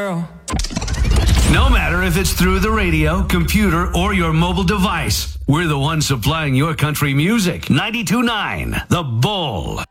girl. No matter if it's through the radio, computer, or your mobile device, we're the ones supplying your country music. 92.9 The Bull.